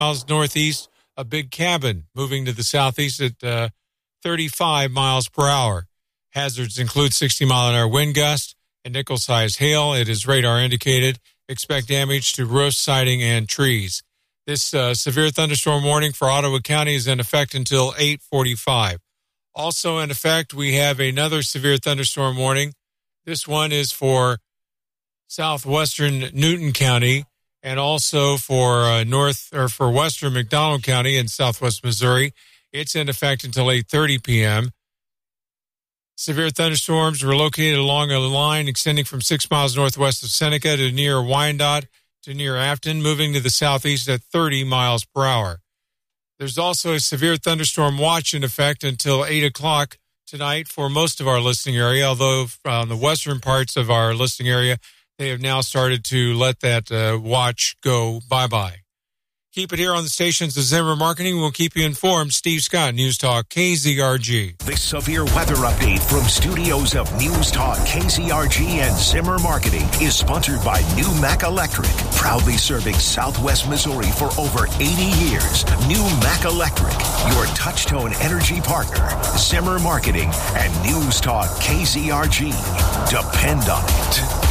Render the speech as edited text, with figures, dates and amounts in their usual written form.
miles northeast, a big cabin moving to the southeast at 35 miles per hour. Hazards include 60-mile-an-hour wind gust and nickel-sized hail. It is radar indicated. Expect damage to roofs, siding, and trees. This severe thunderstorm warning for Ottawa County is in effect until 8:45. Also in effect, we have another severe thunderstorm warning. This one is for southwestern Newton County and also for for western McDonald County in southwest Missouri. It's in effect until 8:30 p.m. Severe thunderstorms were located along a line extending from 6 miles northwest of Seneca to near Wyandotte to near Afton, moving to the southeast at 30 miles per hour. There's also a severe thunderstorm watch in effect until 8 o'clock tonight for most of our listening area, although on the western parts of our listening area, they have now started to let that watch go bye-bye. Keep it here on the stations of Zimmer Marketing. We'll keep you informed. Steve Scott, News Talk, KZRG. This severe weather update from studios of News Talk, KZRG, and Zimmer Marketing is sponsored by New Mac Electric, proudly serving Southwest Missouri for over 80 years. New Mac Electric, your touch-tone energy partner. Zimmer Marketing and News Talk, KZRG. Depend on it.